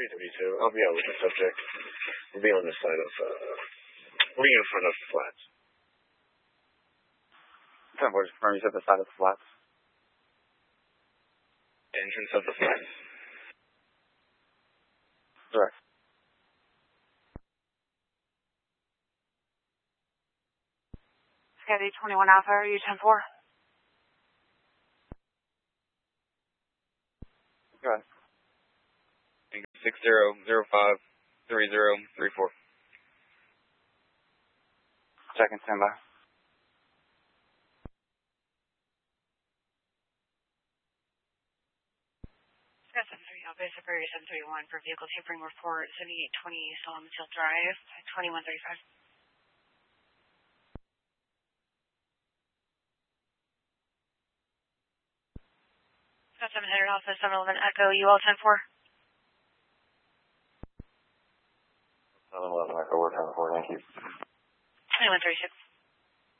332. I'll be out with the subject. We'll be on the side of, we'll be in front of the flats. 10-4, just confirm you said the side of the flats. Entrance of the flats. Correct. Sketty 21 Alpha, are you 10-4? Go ahead. 60053034. Second standby. Scott 73 Alpha, Superior 731 for vehicle tampering report 7820 Solomon Hill Drive, 2135. Scott 700 Alpha, 711 Echo, UL 10-4. 711 Echo, we're 10-4, thank you. 2136.